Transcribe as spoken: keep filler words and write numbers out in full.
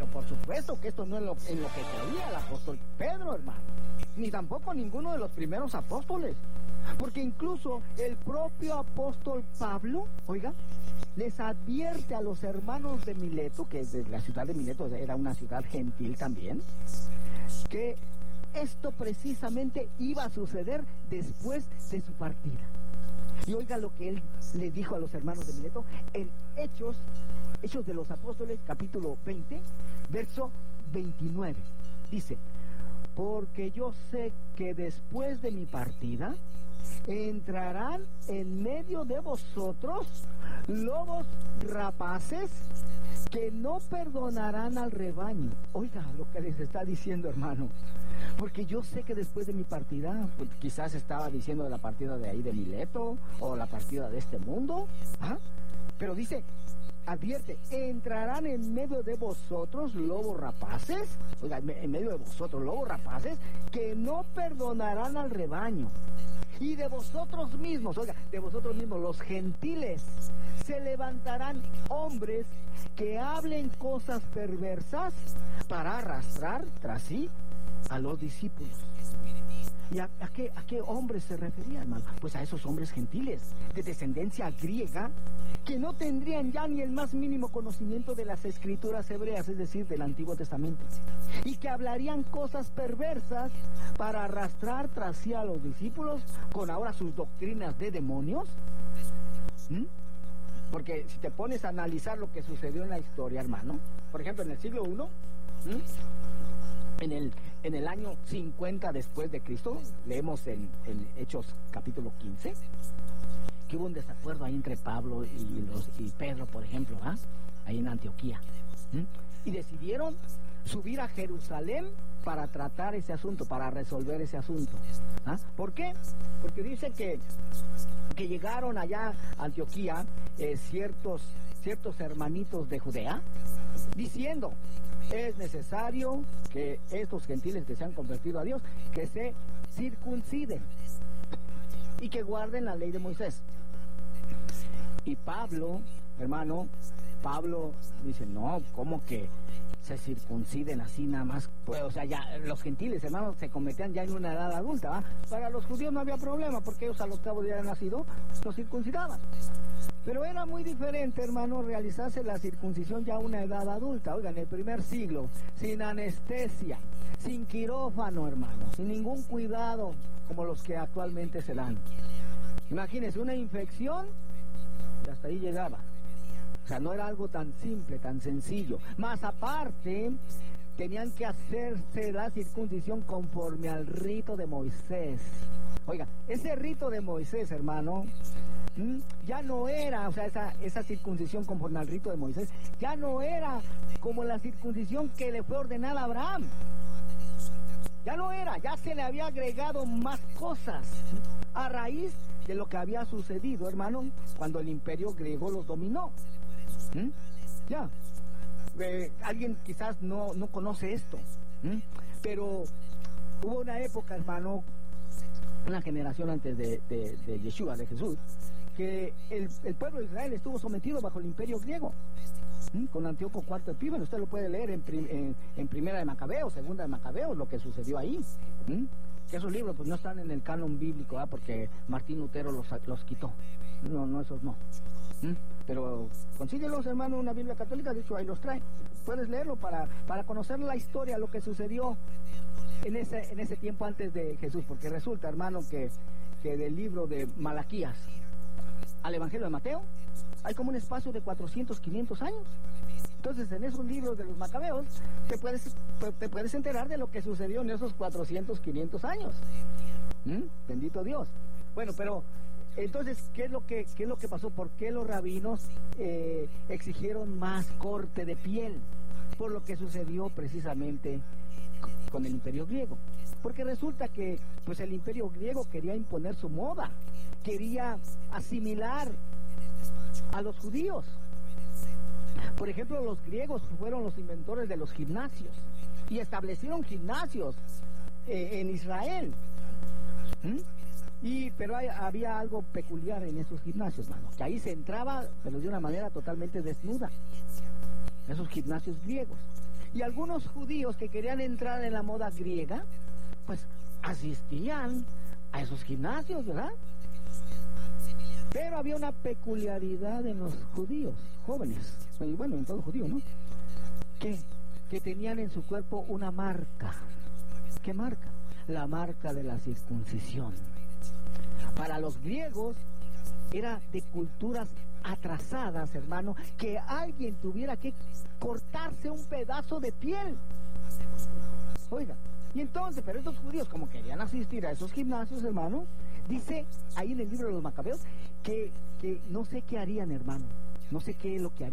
por supuesto que esto no es lo, en lo que creía el apóstol Pedro, hermano, ni tampoco ninguno de los primeros apóstoles, porque incluso el propio apóstol Pablo, oiga, les advierte a los hermanos de Mileto, que de la ciudad de Mileto era una ciudad gentil también, que esto precisamente iba a suceder después de su partida. Y oiga lo que él le dijo a los hermanos de Mileto en Hechos, Hechos de los Apóstoles, capítulo veinte, verso veintinueve. Dice: porque yo sé que después de mi partida entrarán en medio de vosotros lobos rapaces que no perdonarán al rebaño. Oiga lo que les está diciendo, hermano. Porque yo sé que después de mi partida, pues quizás estaba diciendo de la partida de ahí de Mileto, o la partida de este mundo, ¿ah? Pero dice, advierte, entrarán en medio de vosotros lobos rapaces, oiga, en medio de vosotros lobos rapaces, que no perdonarán al rebaño. Y de vosotros mismos, oiga, de vosotros mismos, los gentiles, se levantarán hombres que hablen cosas perversas para arrastrar tras sí a los discípulos. ¿Y a, a, qué, a qué hombres se refería, hermano? Pues a esos hombres gentiles, de descendencia griega, que no tendrían ya ni el más mínimo conocimiento de las escrituras hebreas, es decir, del Antiguo Testamento, y que hablarían cosas perversas para arrastrar tras sí a los discípulos con ahora sus doctrinas de demonios. ¿Mm? Porque si te pones a analizar lo que sucedió en la historia, hermano, por ejemplo, en el siglo primero, ¿Mm? En el, en el año cincuenta después de Cristo, leemos en, en Hechos capítulo quince, que hubo un desacuerdo ahí entre Pablo y, los, y Pedro, por ejemplo, ¿ah? ahí en Antioquía. ¿Mm? Y decidieron subir a Jerusalén para tratar ese asunto, para resolver ese asunto. ¿Ah? ¿Por qué? Porque dice que, que llegaron allá a Antioquía eh, ciertos, ciertos hermanitos de Judea, diciendo: es necesario que estos gentiles que se han convertido a Dios, que se circunciden y que guarden la ley de Moisés. Y Pablo, hermano, Pablo dice: no, ¿cómo que se circunciden así nada más? Pues, o sea, ya los gentiles, hermanos, se convertían ya en una edad adulta, ¿va? Para los judíos no había problema, porque ellos a los cabos de haber nacido los circuncidaban. Pero era muy diferente, hermano, realizarse la circuncisión ya a una edad adulta. Oigan, en el primer siglo, sin anestesia, sin quirófano, hermano, sin ningún cuidado como los que actualmente se dan. Imagínense, una infección y hasta ahí llegaba. O sea, no era algo tan simple, tan sencillo. Más aparte, tenían que hacerse la circuncisión conforme al rito de Moisés. Oiga, ese rito de Moisés, hermano, ya no era, o sea, esa, esa circuncisión conforme al rito de Moisés, ya no era como la circuncisión que le fue ordenada a Abraham. Ya no era, ya se le había agregado más cosas a raíz de lo que había sucedido, hermano, cuando el imperio griego los dominó. ¿Mm? Ya, eh, alguien quizás no, no conoce esto, ¿Mm? pero hubo una época, hermano, una generación antes de, de, de Yeshua, de Jesús, que el, el pueblo de Israel estuvo sometido bajo el imperio griego, ¿Mm? con Antíoco cuarto Epífanes. Usted lo puede leer en, prim, en, en Primera de Macabeos, Segunda de Macabeos, lo que sucedió ahí. ¿Mm? Que esos libros pues no están en el canon bíblico, ¿eh? porque Martín Lutero los, los quitó. No, no, esos no. ¿Mm? Pero consíguelos, hermano, una Biblia católica, de hecho ahí los trae. Puedes leerlo para, para conocer la historia, lo que sucedió en ese, en ese tiempo antes de Jesús, porque resulta, hermano, que, que del libro de Malaquías al Evangelio de Mateo hay como un espacio de cuatrocientos, quinientos años. Entonces, en esos libros de los Macabeos te puedes, te puedes enterar de lo que sucedió en esos cuatrocientos, quinientos años. ¿Mm? Bendito Dios. Bueno, pero entonces, ¿qué es lo que, qué es lo que pasó? ¿Por qué los rabinos eh, exigieron más corte de piel? Por lo que sucedió precisamente con el imperio griego. Porque resulta que pues el imperio griego quería imponer su moda, quería asimilar a los judíos. Por ejemplo, los griegos fueron los inventores de los gimnasios y establecieron gimnasios eh, en Israel. ¿Mm? Y, pero hay, había algo peculiar en esos gimnasios, hermano, que ahí se entraba, pero de una manera totalmente desnuda, esos gimnasios griegos. Y algunos judíos que querían entrar en la moda griega, pues asistían a esos gimnasios, ¿verdad? Pero había una peculiaridad en los judíos jóvenes, y bueno, en todo judío, ¿no? Que, que tenían en su cuerpo una marca. ¿Qué marca? La marca de la circuncisión. Para los griegos era de culturas atrasadas, hermano, que alguien tuviera que cortarse un pedazo de piel. Oiga, y entonces, pero estos judíos, como querían asistir a esos gimnasios, hermano, dice ahí en el libro de los Macabeos que, que no sé qué harían, hermano, no sé qué es lo que harían.